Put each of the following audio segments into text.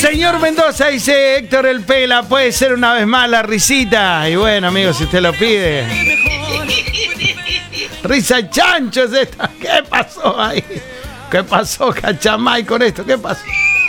Señor Mendoza dice Héctor el Pela, puede ser una vez más la risita. Y bueno, amigo, si usted lo pide. Risa chancho es esta. ¿Qué pasó ahí? ¿Qué pasó, Cachamay, con esto? ¿Qué pasó?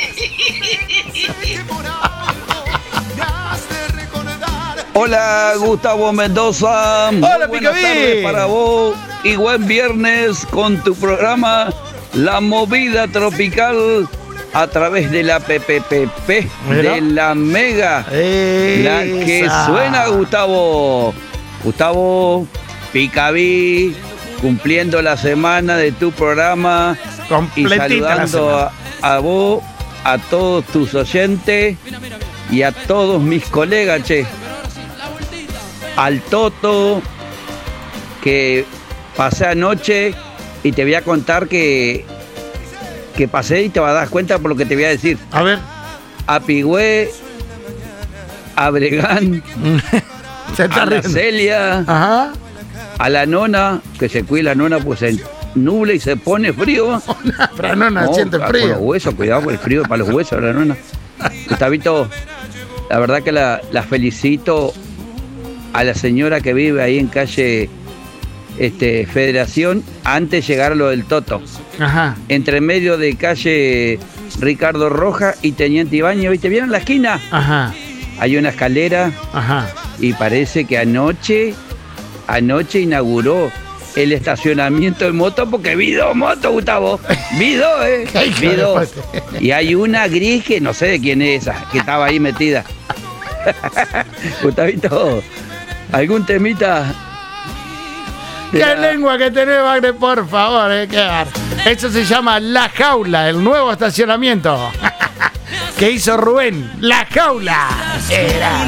Hola, Gustavo Mendoza. Hola, buenas tardes para vos y buen viernes con tu programa La Movida Tropical a través de la PPPP de la Mega. La que suena, Gustavo. Gustavo Picaví, cumpliendo la semana de tu programa y saludando a vos, a todos tus oyentes y a todos mis colegas, che. Al Toto, que pasé anoche y te voy a contar que pasé y te vas a dar cuenta por lo que te voy a decir. A ver. A Pigüé, a Bregán, a la Celia, ajá, a la Nona, que se cuida la Nona, pues se nubla y se pone frío. La Nona siente frío. Con los huesos, cuidado con el frío para los huesos, la Nona. Gustavito, la verdad que la felicito a la señora que vive ahí en calle Federación, antes de llegar a lo del Toto. Ajá. Entre medio de calle Ricardo Roja y Teniente Ibañez, ¿viste? ¿Vieron la esquina? Ajá. Hay una escalera. Ajá. Y parece que anoche inauguró el estacionamiento de moto, porque vi dos motos, Gustavo. Vi dos, Vi dos. Y hay una gris que no sé de quién es esa, que estaba ahí metida. Gustavito, ¿algún temita? ¿Qué lengua que tenés, Bagre? Por favor, eso se llama La Jaula, el nuevo estacionamiento que hizo Rubén. La Jaula. Era.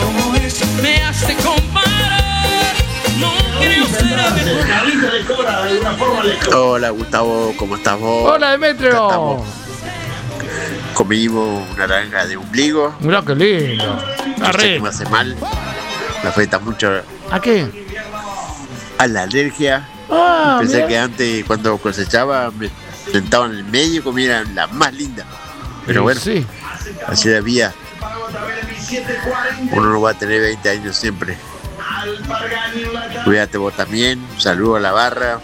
Hola, Gustavo, ¿cómo estás vos? Hola, Demetrio. Comimos una naranja de ombligo. Mirá qué lindo. Yo sé que me hace mal. Me afecta mucho. ¿A qué? A la alergia. Pensé que antes, cuando cosechaba, me sentaba en el medio y comía la más linda. Pero bueno, sí, así de vida. Uno no va a tener 20 años siempre. Cuídate vos también. Saludo a la barra.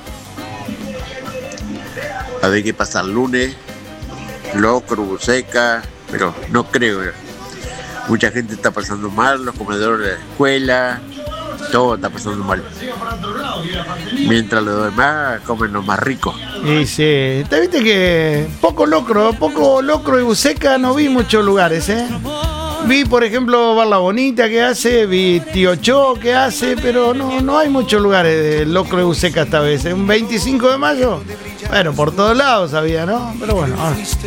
A ver qué pasa el lunes. Locro, Buceca, pero no creo. Mucha gente está pasando mal, los comedores de la escuela, todo está pasando mal. Mientras los demás comen lo más rico. Y sí, te viste que poco locro y Buceca no vi muchos lugares, Vi, por ejemplo, Bar La Bonita que hace, vi Tío Cho que hace, pero no hay muchos lugares de locro y Buceca esta vez. Un 25 de mayo, bueno, por todos lados había, ¿no? Pero bueno,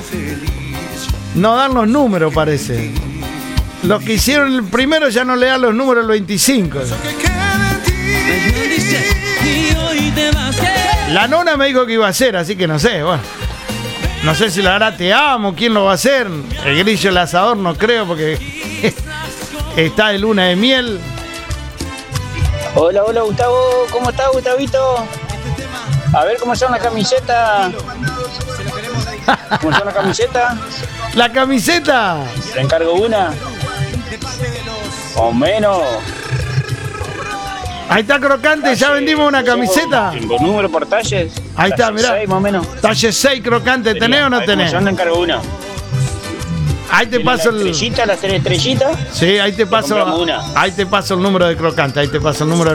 no dan los números, parece. Los que hicieron el primero ya no le dan los números el 25. La Nona me dijo que iba a hacer, así que no sé, bueno. No sé si la hará Te Amo, quién lo va a hacer. El Grillo, el Asador, no creo, porque está de luna de miel. Hola, Gustavo. ¿Cómo estás, Gustavito? A ver cómo son las camisetas. ¿Cómo son las camisetas? ¿La camiseta? ¿Te encargo una? O menos. Ahí está Crocante, ya vendimos una camiseta. ¿Con número por talles? Ahí está, mirá. 6 más o menos. Talle 6, Crocante, ¿tenés o no tenés? Yo te encargo una. Ahí te paso las tres estrellitas. Sí, ahí te paso. Ahí te paso el número de Crocante, ahí te paso el número de